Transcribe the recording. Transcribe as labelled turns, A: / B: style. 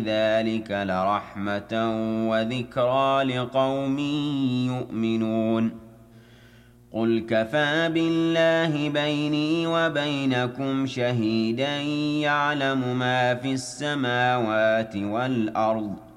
A: ذلك لرحمة وذكرى لقوم يؤمنون قل كفى بالله بيني وبينكم شهيدا يعلم ما في السماوات والأرض